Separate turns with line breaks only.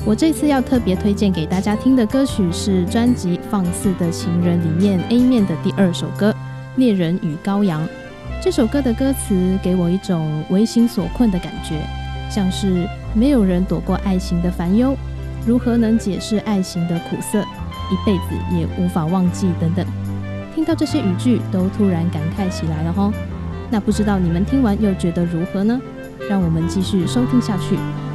我这次要特别推荐给大家听的歌曲是专辑《放肆的情人》里面 A 面的第2首歌《猎人与羔羊》。这首歌的歌词给我一种为情所困的感觉，像是没有人躲过爱情的烦忧，如何能解释爱情的苦涩，一辈子也无法忘记等等。听到这些语句都突然感慨起来了吼。那不知道你们听完又觉得如何呢？让我们继续收听下去。